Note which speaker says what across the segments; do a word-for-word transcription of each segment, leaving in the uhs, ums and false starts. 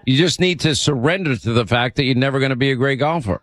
Speaker 1: You just need to surrender to the fact that you're never going to be a great golfer.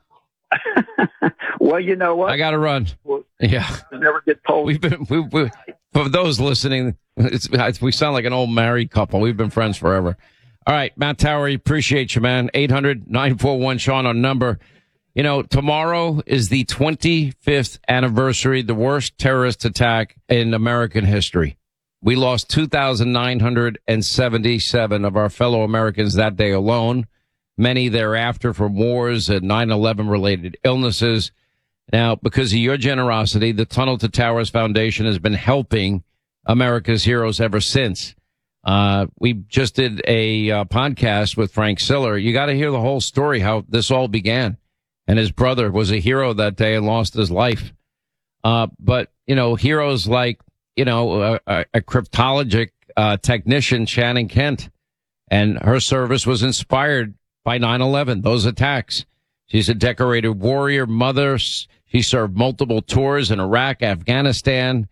Speaker 2: Well, you know what?
Speaker 1: I got to run.
Speaker 2: Well,
Speaker 1: yeah.
Speaker 2: Never get told.
Speaker 1: We've been, we, we, for those listening, it's, we sound like an old married couple. We've been friends forever. All right, Matt Tower, appreciate you, man. eight hundred nine four one Sean on number. You know, tomorrow is the twenty-fifth anniversary, the worst terrorist attack in American history. We lost two thousand nine hundred seventy-seven of our fellow Americans that day alone, many thereafter from wars and nine eleven related illnesses. Now, because of your generosity, the Tunnel to Towers Foundation has been helping America's heroes ever since. Uh, we just did a uh, podcast with Frank Siller. You got to hear the whole story, how this all began. And his brother was a hero that day and lost his life. Uh, but, you know, heroes like, you know, a, a cryptologic uh, technician, Shannon Kent, and her service was inspired by nine eleven, those attacks. She's a decorated warrior, mother. She served multiple tours in Iraq, Afghanistan,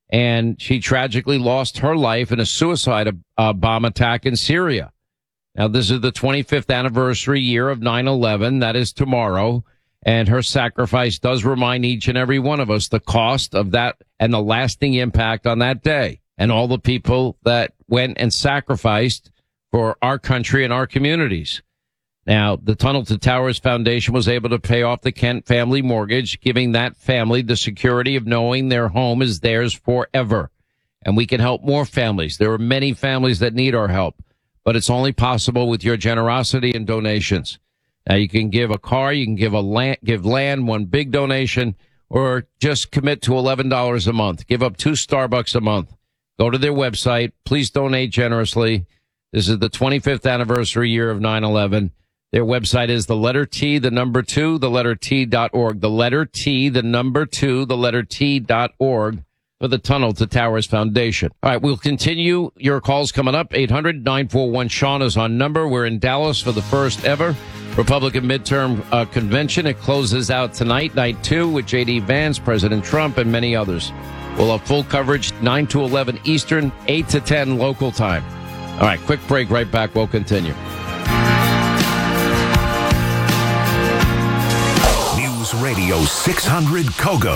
Speaker 1: and she tragically lost her life in a suicide uh, bomb attack in Syria. Now, this is the twenty-fifth anniversary year of nine eleven. That is tomorrow. And her sacrifice does remind each and every one of us the cost of that and the lasting impact on that day and all the people that went and sacrificed for our country and our communities. Now, the Tunnel to Towers Foundation was able to pay off the Kent family mortgage, giving that family the security of knowing their home is theirs forever. And we can help more families. There are many families that need our help, but it's only possible with your generosity and donations. Now, you can give a car, you can give a land, give land, one big donation, or just commit to eleven dollars a month. Give up two Starbucks a month. Go to their website. Please donate generously. This is the twenty-fifth anniversary year of nine eleven. Their website is the letter T, the number two, the letter T dot org. The letter T, the number two, the letter T dot org for the Tunnel to Towers Foundation. All right, we'll continue your calls coming up. eight hundred nine four one Sean is on number. We're in Dallas for the first ever Republican midterm uh, convention. It closes out tonight, night two, with J D Vance, President Trump, and many others. We'll have full coverage nine to eleven Eastern, eight to ten local time. All right, quick break. Right back. We'll continue.
Speaker 3: Radio six hundred Kogo.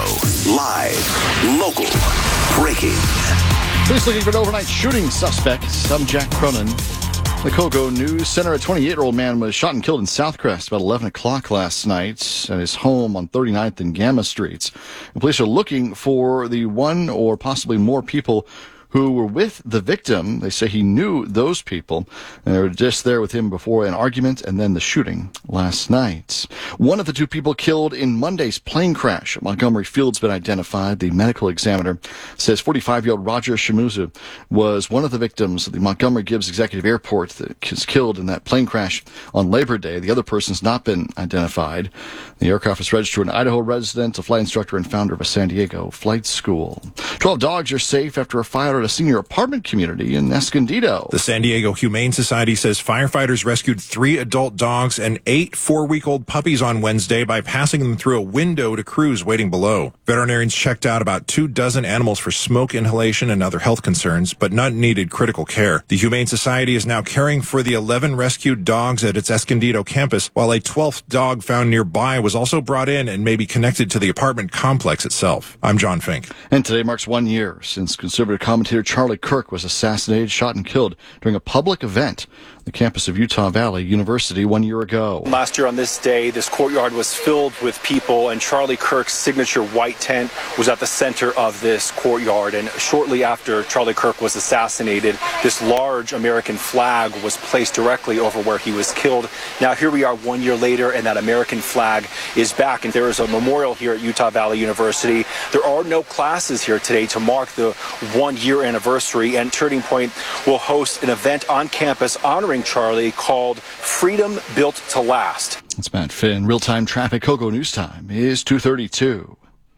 Speaker 3: Live, local, breaking.
Speaker 4: Police looking for an overnight shooting suspect. I'm Jack Cronin. The Kogo News Center. A twenty-eight-year-old man was shot and killed in Southcrest about eleven o'clock last night at his home on thirty-ninth and Gamma Streets. The police are looking for the one or possibly more people who were with the victim. They say he knew those people, and they were just there with him before an argument and then the shooting last night. One of the two people killed in Monday's plane crash at Montgomery Field's been identified. The medical examiner says forty-five-year-old Roger Shimuzu was one of the victims at the Montgomery Gibbs Executive Airport that was killed in that plane crash on Labor Day. The other person's not been identified. The aircraft was registered to an Idaho resident, a flight instructor, and founder of a San Diego flight school. Twelve dogs are safe after a fire at a senior apartment community in Escondido.
Speaker 5: The San Diego Humane Society says firefighters rescued three adult dogs and eight four-week-old puppies on Wednesday by passing them through a window to crews waiting below. Veterinarians checked out about two dozen animals for smoke inhalation and other health concerns, but none needed critical care. The Humane Society is now caring for the eleven rescued dogs at its Escondido campus, while a twelfth dog found nearby was also brought in and may be connected to the apartment complex itself. I'm John Fink.
Speaker 4: And today marks one year since conservative commentator Charlie Kirk was assassinated, shot, and killed during a public event on the campus of Utah Valley University one year ago.
Speaker 6: Last year on this day, this courtyard was filled with people, and Charlie Kirk's signature white tent was at the center of this courtyard. And shortly after Charlie Kirk was assassinated, this large American flag was placed directly over where he was killed. Now here we are one year later, and that American flag is back, and there is a memorial here at Utah Valley University. There are no classes here today to mark the one-year anniversary, and Turning Point will host an event on campus honoring Charlie called Freedom Built to Last.
Speaker 4: That's Matt Finn. Real-time traffic. Kogo News Time is two thirty-two.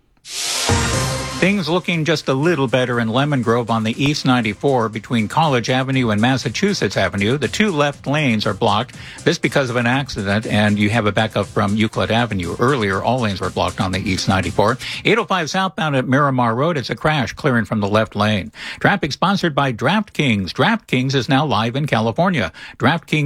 Speaker 7: Things looking just a little better in Lemon Grove on the East ninety-four between College Avenue and Massachusetts Avenue. The two left lanes are blocked. This because of an accident, and you have a backup from Euclid Avenue. Earlier, all lanes were blocked on the East ninety-four. eight oh five southbound at Miramar Road. It's a crash clearing from the left lane. Traffic sponsored by DraftKings. DraftKings is now live in California. DraftKings